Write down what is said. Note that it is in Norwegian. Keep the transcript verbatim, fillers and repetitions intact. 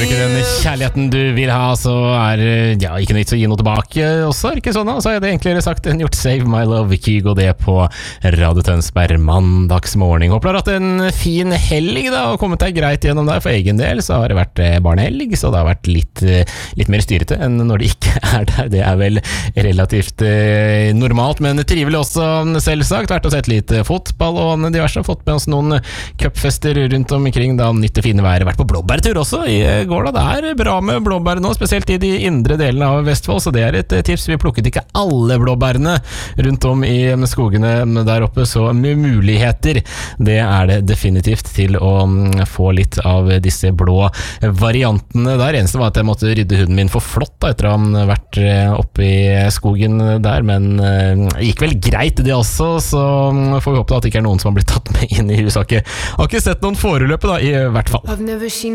Ikke den kjærligheten du vil ha, så er ja, ikke noe vits å gi noe tilbake også, er det ikke sånn da? Så er det enklere sagt enn gjort. Save My Love, Kygo, det på Radio Tønsberg mandagsmorgen. Håper du har hatt en fin helg da, og kommet deg greit gjennom der. For egen del så har det vært barnehelg, så det har vært litt, litt mer styrete enn når det ikke er der. Det er vel relativt eh, normalt, men trivelig også selvsagt. Vært og sett litt fotball og diverse. Fått med oss noen cupfester rundt omkring da, nytt det fine været. Vært på blåbærtur også i går da. Det er bra med blåbær nå, spesielt i de indre delene av Vestfold, så det er et tips. Vi plukket ikke alle blåbærene rundt om i skogene der oppe, så med muligheter, det er det definitivt til å få litt av disse blå variantene der. Eneste var at jeg måtte rydde hunden min for flott da, etter å ha vært oppe i skogen der, men det gikk vel greit det også, så får vi håpe da at det ikke er noen som har blitt tatt med inn i huset. Har ikke, har ikke sett noen foreløpet da, i hvert fall.